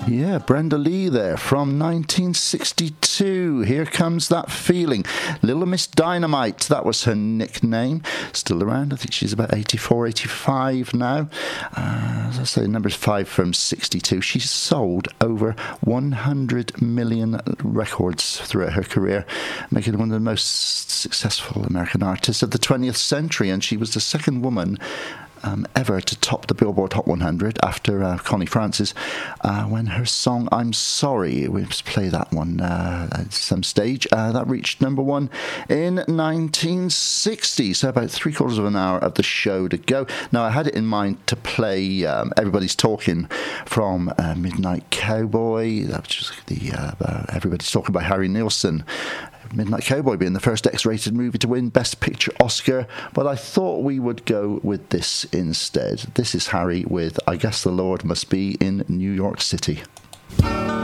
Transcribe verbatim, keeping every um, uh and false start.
Yeah, Brenda Lee there from nineteen sixty-two. Here Comes That Feeling. Little Miss Dynamite, that was her nickname. Still around. I think she's about eighty-four, eighty-five now. Uh, as I say, number five from sixty-two. She's sold over one hundred million records throughout her career, making her one of the most successful American artists of the twentieth century. And she was the second woman Um, ever to top the Billboard Hot one hundred after uh, Connie Francis uh, when her song I'm Sorry, we must play that one uh, at some stage, uh, that reached number one in nineteen sixty. So about three quarters of an hour of the show to go. Now I had it in mind to play um, Everybody's Talking from uh, Midnight Cowboy, which was the uh, uh, Everybody's Talking by Harry Nilsson. Midnight Cowboy being the first X-rated movie to win Best Picture Oscar, but I thought we would go with this instead. This is Harry with I Guess the Lord Must Be in New York City.